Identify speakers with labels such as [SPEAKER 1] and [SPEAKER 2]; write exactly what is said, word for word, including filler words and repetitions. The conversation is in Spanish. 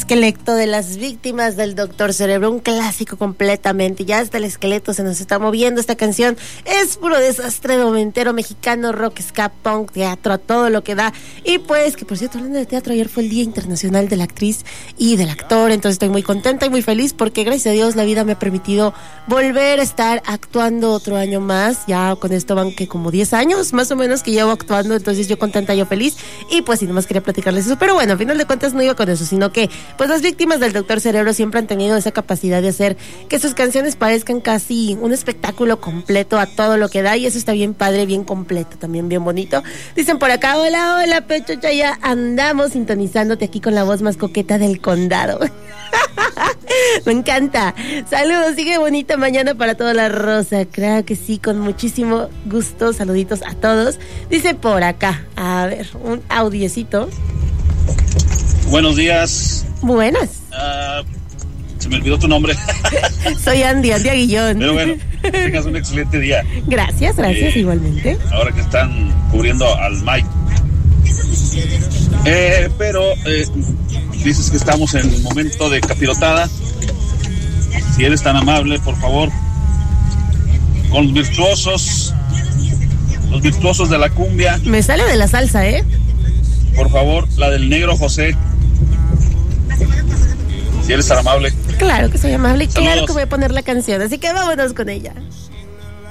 [SPEAKER 1] Esqueleto de las víctimas del Doctor Cerebro, un clásico completamente. Ya hasta el esqueleto se nos está moviendo. Esta canción es puro desastre noventero mexicano, rock, ska, punk, teatro, a todo lo que da. Y pues, que por cierto, hablando de teatro, ayer fue el Día Internacional de la Actriz y del Actor, entonces estoy muy contenta y muy feliz porque gracias a Dios la vida me ha permitido volver a estar actuando otro año más. Ya con esto van que como diez años más o menos que llevo actuando, entonces yo contenta, yo feliz. Y pues si nomás quería platicarles eso, pero bueno, al final de cuentas no iba con eso, sino que pues las víctimas del Doctor Cerebro siempre han tenido esa capacidad de hacer que sus canciones parezcan casi un espectáculo completo a todo lo que da, y eso está bien padre, bien completo, también bien bonito. Dicen por acá, hola, hola, Pechocha, ya andamos sintonizándote aquí con la voz más coqueta del condado. Me encanta. Saludos, sigue bonita mañana para toda la rosa. Claro que sí, con muchísimo gusto. Saluditos a todos. Dice por acá, a ver, un audiecito.
[SPEAKER 2] Buenos días.
[SPEAKER 1] Buenas.
[SPEAKER 2] Uh, se me olvidó tu nombre.
[SPEAKER 1] Soy Andy, Andy Aguillón.
[SPEAKER 2] Pero bueno, tengas un excelente día.
[SPEAKER 1] Gracias, gracias, eh, igualmente.
[SPEAKER 2] Ahora que están cubriendo al Mike. Eh, pero eh, dices que estamos en el momento de capirotada. Si eres tan amable, por favor, con los virtuosos, los virtuosos de la cumbia.
[SPEAKER 1] Me sale de la salsa, ¿eh?
[SPEAKER 2] Por favor, la del Negro José. Si eres tan amable.
[SPEAKER 1] Claro que soy amable y
[SPEAKER 2] Saludos.
[SPEAKER 1] Claro que voy a poner la canción, así que vámonos con ella.